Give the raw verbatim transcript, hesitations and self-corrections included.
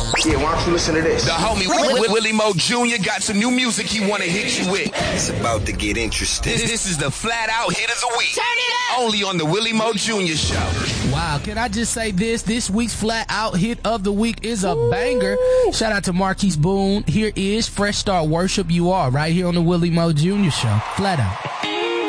Yeah, why don't you listen to this? The homie Willie, Willie, Willie Mo Junior got some new music he want to hit you with. It's about to get interesting. This, this is the Flat Out Hit of the Week. Turn it up! Only on the Willie Mo Junior Show. Wow, can I just say this? This week's Flat Out Hit of the Week is a Ooh. banger. Shout out to Marquise Boone. Here is Fresh Start Worship You Are right here on the Willie Mo Junior Show. Flat Out.